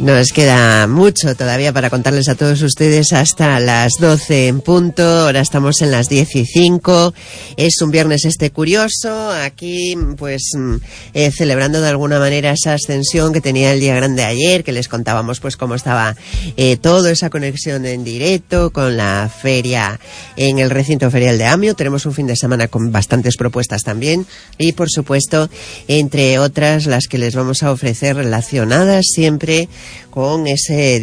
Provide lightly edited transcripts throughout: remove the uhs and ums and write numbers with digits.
Nos queda mucho todavía para contarles a todos ustedes hasta las 12 en punto. Ahora estamos en las 10:05. Es un viernes curioso. Aquí, pues, celebrando de alguna manera esa ascensión que tenía el día grande ayer, que les contábamos, pues, cómo estaba todo, esa conexión en directo con la feria en el recinto ferial de Amio. Tenemos un fin de semana con bastantes propuestas también. Y, por supuesto, entre otras, las que les vamos a ofrecer relacionadas siempre con ese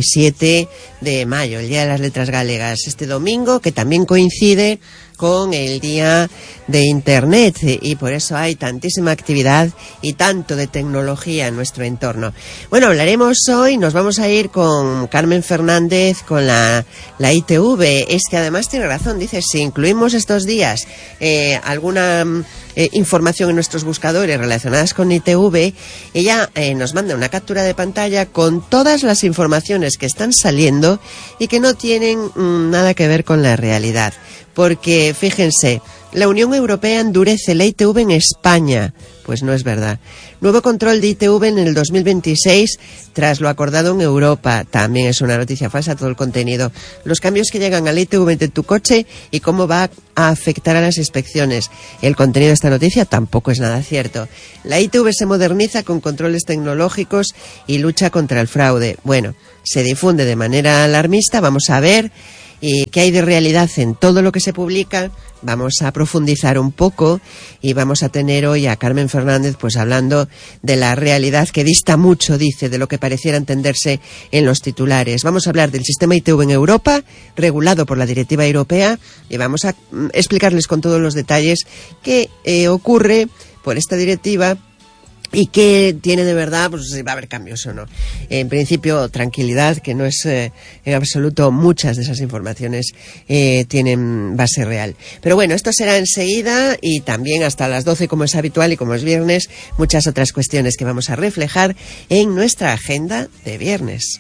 17 de mayo, el Día de las Letras Galegas, este domingo, que también coincide con el Día de Internet, y por eso hay tantísima actividad y tanto de tecnología en nuestro entorno. Bueno, hablaremos hoy, nos vamos a ir con Carmen Fernández, con la ITV. Es que además tiene razón, dice, si incluimos estos días alguna información en nuestros buscadores relacionadas con ITV, ella nos manda una captura de pantalla con todas las informaciones que están saliendo y que no tienen nada que ver con la realidad. Porque, fíjense, la Unión Europea endurece la ITV en España. Pues no es verdad. Nuevo control de ITV en el 2026 tras lo acordado en Europa. También es una noticia falsa todo el contenido. Los cambios que llegan a la ITV de tu coche y cómo va a afectar a las inspecciones. El contenido de esta noticia tampoco es nada cierto. La ITV se moderniza con controles tecnológicos y lucha contra el fraude. Bueno, se difunde de manera alarmista. Vamos a ver qué hay de realidad en todo lo que se publica. Vamos a profundizar un poco y vamos a tener hoy a Carmen Fernández pues hablando de la realidad que dista mucho, dice, de lo que pareciera entenderse en los titulares. Vamos a hablar del sistema ITV en Europa, regulado por la directiva europea, y vamos a explicarles con todos los detalles qué ocurre por esta directiva y qué tiene de verdad, pues si va a haber cambios o no. En principio, tranquilidad, que no es en absoluto, muchas de esas informaciones tienen base real. Pero bueno, esto será enseguida y también hasta las 12, como es habitual y como es viernes, muchas otras cuestiones que vamos a reflejar en nuestra agenda de viernes.